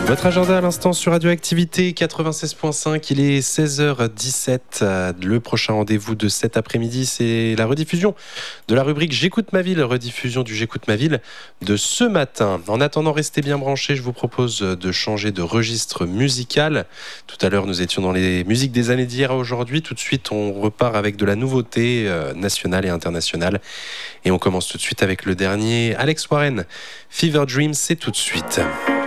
Votre agenda à l'instant sur Radioactivité 96.5, il est 16h17. Le prochain rendez-vous de cet après-midi, c'est la rediffusion de la rubrique J'écoute ma ville, rediffusion du J'écoute ma ville de ce matin. En attendant, restez bien branchés, je vous propose de changer de registre musical. Tout à l'heure, nous étions dans les musiques des années d'hier à aujourd'hui. Tout de suite, on repart avec de la nouveauté nationale et internationale. Et on commence tout de suite avec le dernier, Alex Warren, Fever Dreams, c'est tout de suite.